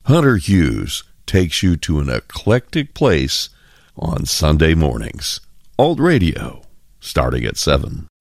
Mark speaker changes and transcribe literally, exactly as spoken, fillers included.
Speaker 1: Hunter Hughes takes you to an eclectic place on Sunday mornings. Alt Radio, starting at seven.